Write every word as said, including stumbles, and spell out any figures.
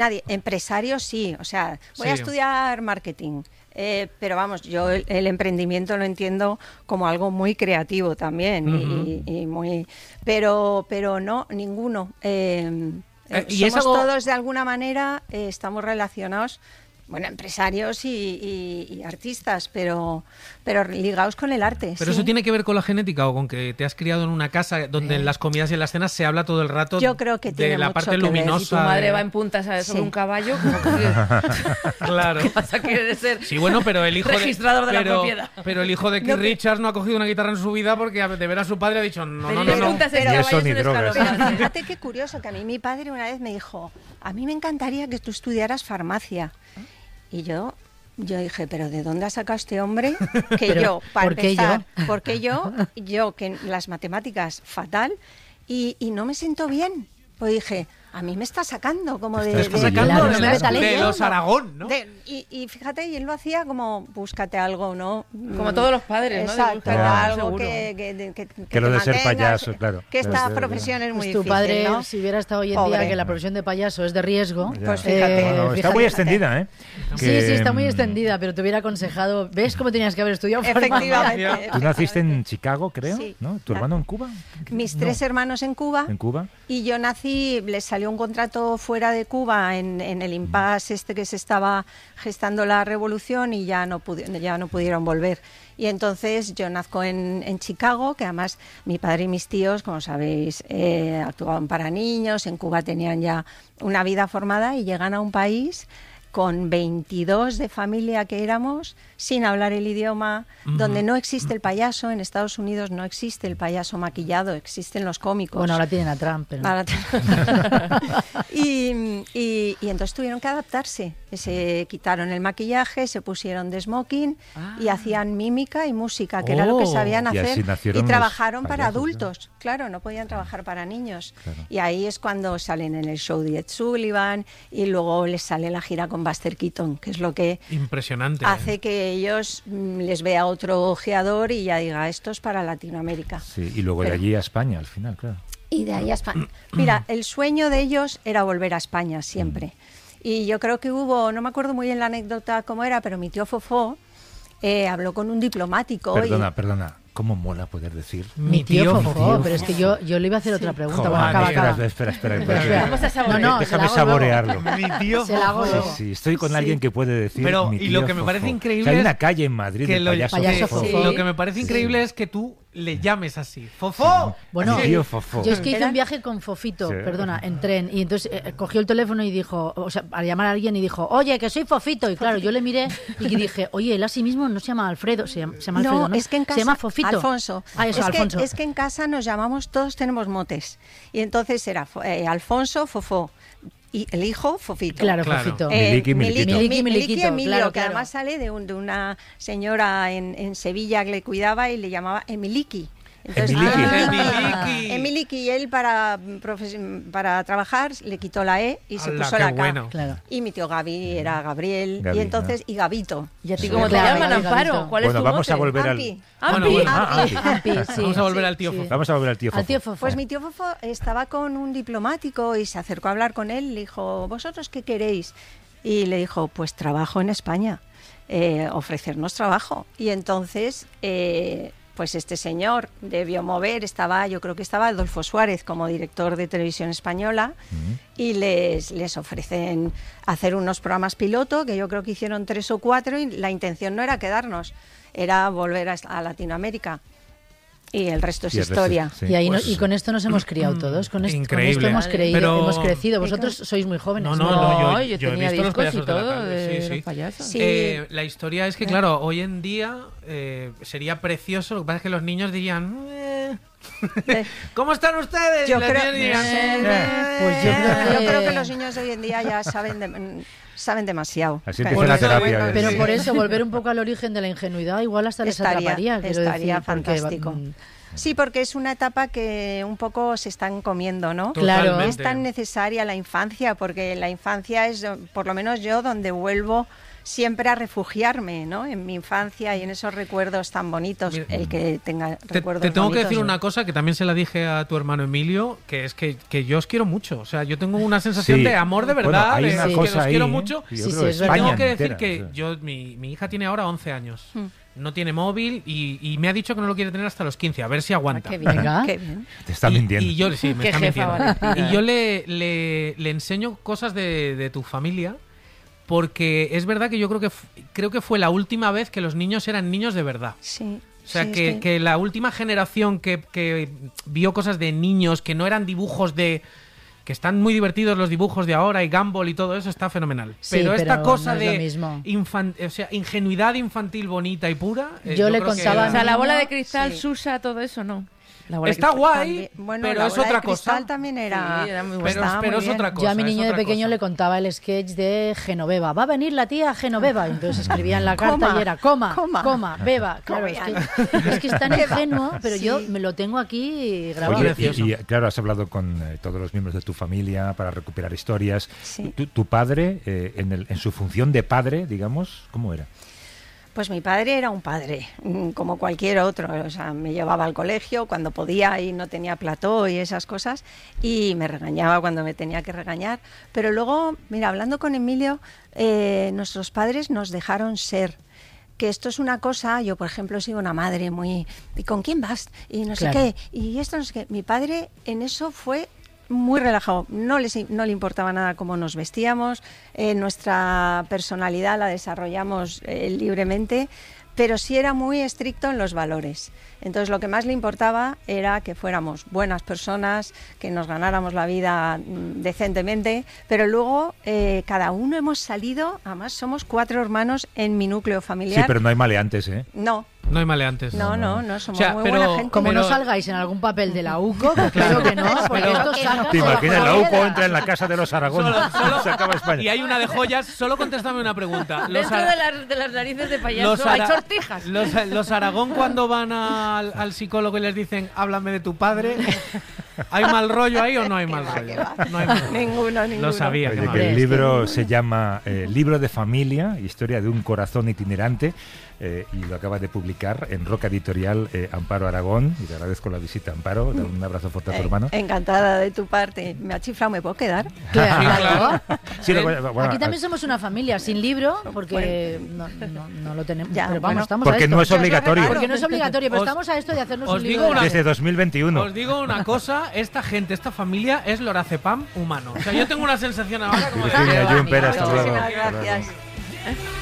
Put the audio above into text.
Nadie, empresarios sí, o sea, voy sí. a estudiar marketing. Eh, pero vamos, yo el, el emprendimiento lo entiendo como algo muy creativo también uh-huh. y, y muy, pero, pero no, ninguno. Eh, eh, ¿y somos algo... todos de alguna manera, eh, estamos relacionados, bueno, empresarios y, y, y artistas, pero, pero ligados con el arte. ¿Pero ¿sí? eso tiene que ver con la genética o con que te has criado en una casa donde eh. en las comidas y en las cenas se habla todo el rato Yo creo que tiene de la mucho parte que luminosa? Ver. Si tu madre de... va en punta, ¿sabes? Sobre sí. un caballo, como que... Claro. ¿Qué pasa? Quiere ser sí, bueno, pero el hijo registrador de, de pero, la propiedad. Pero el hijo de Keith no, Richards no ha cogido una guitarra en su vida porque de ver a su padre ha dicho no, pero no, no, no. Pero, ni eso ni drogas. Pero fíjate qué curioso que a mí mi padre una vez me dijo, a mí me encantaría que tú estudiaras farmacia. Y yo... Yo dije, ¿pero de dónde ha sacado este hombre? Que pero, yo, para ¿por qué empezar, yo? porque yo, yo que las matemáticas fatal y, y no me siento bien. Pues dije, a mí me está sacando como de... de, sacando claro, de, no de, de los Aragón, ¿no? De, y, y fíjate, y él lo hacía como, búscate algo, ¿no? Como todos los padres, ¿no? Exacto, claro, algo que, que, que, que, que, que lo de mantenga, ser payaso, claro. Que esta de, profesión de, es muy pues difícil, tu padre, ¿no? si hubiera estado hoy en Pobre. día que la profesión de payaso es de riesgo, ya. Pues fíjate. Eh, no, no, está fíjate. muy extendida, ¿eh? Sí, que, sí, está muy extendida, pero te hubiera aconsejado, ¿ves cómo tenías que haber estudiado farmacia? Tú naciste en Chicago, creo, sí. ¿no? ¿Tu hermano en Cuba? Mis no. tres hermanos en Cuba. ¿En Cuba? Y yo nací, les salió un contrato fuera de Cuba en, en el impasse este que se estaba gestando la revolución y ya no, pudi- ya no pudieron volver. Y entonces yo nazco en, en Chicago, que además mi padre y mis tíos, como sabéis, eh, actuaban para niños, en Cuba tenían ya una vida formada y llegan a un país con veintidós de familia que éramos, sin hablar el idioma, uh-huh. donde no existe el payaso. En Estados Unidos no existe el payaso maquillado, existen los cómicos. Bueno, ahora tienen a Trump. Pero... Ahora t- y, y, y entonces tuvieron que adaptarse. Se quitaron el maquillaje, se pusieron de smoking ah. y hacían mímica y música, que oh. era lo que sabían hacer. Y, y trabajaron para payasos, adultos. ¿no? Claro, no podían trabajar para niños. Claro. Y ahí es cuando salen en el show de Ed Sullivan y luego les sale la gira con Buster Keaton, que es lo que impresionante hace ¿eh? que ellos mm, les vea otro ojeador y ya diga, esto es para Latinoamérica. Sí, y luego Pero, de allí a España al final, claro. Y de ahí a España. Mira, el sueño de ellos era volver a España siempre. Mm. Y yo creo que hubo, no me acuerdo muy bien la anécdota cómo era, pero mi tío Fofó eh, habló con un diplomático. Perdona, y... perdona. ¿Cómo mola poder decir? Mi tío, tío Fofó, pero es que yo, yo le iba a hacer sí. otra pregunta. Joder, bueno, acaba, espera, acaba. espera, espera, espera, espera, espera. Vamos a saborear. No, no, déjame saborearlo. Mi tío se la hago sí, sí, estoy con sí. alguien que puede decir pero, mi tío y lo que me Fofó. parece increíble o sea, hay es una calle en Madrid que de lo, payaso, payaso Fofó. Fofó. Lo que me parece increíble sí. es que tú le llames así. ¡Fofó! Bueno, mi tío Fofó. Yo es que hice un viaje con Fofito, sí. perdona, en tren, y entonces eh, cogió el teléfono y dijo, o sea, para llamar a alguien y dijo, oye, que soy Fofito. Y claro, yo le miré y dije, oye, él a sí mismo no se llama Alfredo, se llama, se llama Alfredo, no, ¿no? Es que en casa, se llama Fofito. Alfonso. Ah, eso, es, Alfonso. Que, es que en casa nos llamamos, todos tenemos motes. Y entonces era eh, Alfonso, Fofó. Y el hijo, Fofito. Claro, claro. Fofito. Eh, Miliki, Miliki, Miliki, Miliki Emilio, claro, que claro. además sale de, un, de una señora en, en Sevilla que le cuidaba y le llamaba Emiliki. Entonces, Emiliki. ah, Emiliki. Emiliki, y él para, para trabajar le quitó la E y se Ala, puso qué la K. bueno. Claro. Y mi tío Gaby era Gabriel, Gaby, y entonces, ¿no? y Gabito. ¿Y a ti Sí, cómo te claro, llaman, Gabito. Amparo? ¿Cuál Bueno, es tu vamos mote? a volver al... Ampi. Bueno, Ampi. bueno. Ah, Ampi, Ampi, sí. Vamos a volver Sí, al tío sí. Fofó. Vamos a volver al tío Fofó. Al tío Fofó. Pues mi tío Fofo estaba con un diplomático y se acercó a hablar con él. Le dijo, ¿vosotros qué queréis? Y le dijo, pues trabajo en España, eh, ofrecernos trabajo. Y entonces, eh, pues este señor debió mover, estaba, yo creo que estaba Adolfo Suárez como director de Televisión Española, uh-huh. y les, les ofrecen hacer unos programas piloto, que yo creo que hicieron tres o cuatro, y la intención no era quedarnos, era volver a, a Latinoamérica. Y el resto es y el resto, historia. sí. Y, ahí Pues, no, y con esto nos hemos criado todos. Con, est- con increíble. esto hemos, creído, Pero- hemos crecido. Vosotros sois muy jóvenes. No, no, No, no, yo, yo yo he tenía visto los discos y payasos de la todo tarde, de sí, sí. los payasos. Sí. Eh, la historia es que, claro, hoy en día eh, sería precioso. Lo que pasa es que los niños dirían... Eh, ¿cómo están ustedes? Yo Y las creo- niñas dirían, Eh, eh, pues yo creo Yo creo que los niños de hoy en día ya saben, de, saben demasiado. Así Pero- empieza la eso, terapia. bueno, ¿eh? Pero Sí. por eso, volver un poco al origen de la ingenuidad, igual hasta les Estaría- atraparía. Quiero estaría decir, porque, fantástico. mm, Sí, porque es una etapa que un poco se están comiendo, ¿no? Claro. Es tan necesaria la infancia, porque la infancia es, por lo menos yo, donde vuelvo siempre a refugiarme, ¿no? En mi infancia y en esos recuerdos tan bonitos. Mira, el que tenga te, recuerdos Te tengo bonitos, que decir ¿no? una cosa que también se la dije a tu hermano Emilio, que es que, que yo os quiero mucho. O sea, yo tengo una sensación sí. de amor de verdad, bueno, hay de una que cosa os ahí, quiero ¿eh? mucho. Yo sí, creo sí, que es Y verdad. tengo que decir entera, que o sea. yo mi, mi hija tiene ahora once años. Mm. No tiene móvil y, y me ha dicho que no lo quiere tener hasta los quince, a ver si aguanta. Ah, qué bien. Venga. Qué bien. Te está y, mintiendo. Y yo, sí, me Qué está jefa, mintiendo. Valentina. Y yo le, le, le enseño cosas de, de tu familia, porque es verdad que yo creo que f- creo que fue la última vez que los niños eran niños de verdad. Sí. O sea, sí, que, es que- que la última generación que, que vio cosas de niños, que no eran dibujos de... que están muy divertidos los dibujos de ahora y Gumball y todo eso, está fenomenal. Sí, pero esta pero cosa no es lo de mismo. infan- o sea, ingenuidad infantil bonita y pura... eh, Yo le creo que- contaba a O sea, la niño, bola de cristal, sí. Susa, todo eso, no. La bola de Está cristal. guay, También- bueno, pero la es bola de otra cristal cosa. también era, Sí, era muy Pero, buena. estaba pero muy es bien. otra cosa. Yo a mi es niño de otra pequeño cosa. le contaba el sketch de Genoveva. Va a venir la tía Genoveva. Y entonces escribía en la carta Coma, y era coma, coma. coma, beba. Claro, es que, es que es tan ingenuo, pero yo me lo tengo aquí grabado. Oye, Precioso. y, y, claro, has hablado con eh, todos los miembros de tu familia para recuperar historias. Sí. Tu, tu padre, eh, en, el, en su función de padre, digamos, ¿cómo era? Pues mi padre era un padre, mm, como cualquier otro. O sea, me llevaba al colegio cuando podía y no tenía plató y esas cosas, y me regañaba cuando me tenía que regañar. Pero luego, mira, hablando con Emilio, eh, nuestros padres nos dejaron ser. Que esto es una cosa, yo por ejemplo he sido una madre muy... ¿Y con quién vas? Y no sé Claro. qué. Y esto no sé qué. Mi padre en eso fue muy relajado, no, les, no le importaba nada cómo nos vestíamos, eh, nuestra personalidad la desarrollamos eh, libremente, pero sí era muy estricto en los valores. Entonces lo que más le importaba era que fuéramos buenas personas, que nos ganáramos la vida mm, decentemente, pero luego eh, cada uno hemos salido, además somos cuatro hermanos en mi núcleo familiar. Sí, pero no hay maleantes, ¿eh? No, No hay maleantes. no, no, no, somos O sea, muy pero- buena gente. Como Pero- no salgáis en algún papel de la U C O, que espero que no, porque Pero- esto saca ¿Te de la imaginas? La U C O jodera. entra en la casa de los Aragón. Solo- solo- Se acaba España. Y hay una de joyas. Solo contéstame una pregunta. Los, Dentro ara- de las, de las narices de payaso hay ara- sortijas. los, los Aragón cuando van al, al psicólogo y les dicen háblame de tu padre, ¿hay mal rollo ahí o no hay mal va, rollo? que va. No hay mal- Ninguno, ninguno. Lo sabía. Oye, qué que mal. el es libro se llama eh, Libro de Familia, historia de un corazón itinerante, eh, y lo acaba de publicar en Roca Editorial eh, Amparo Aragón, y te agradezco la visita, Amparo. Dale un abrazo fuerte a tu Eh, hermano. encantada de tu parte. Me ha chiflado, ¿me puedo quedar? Claro. claro. Sí, lo- bueno, Aquí también somos una familia sin libro, porque no, no, no lo tenemos. Ya, pero vamos, bueno. estamos a porque esto. no es obligatorio. Porque no es obligatorio, pero Os- estamos a esto de hacernos os un digo libro. una- de- Desde dos mil veintiuno. Os digo una cosa, esta gente, esta familia es lorazepam humano. O sea, yo tengo una sensación ahora como de... Virginia que- Jumper, hasta luego. Muchísimas Hasta luego. gracias.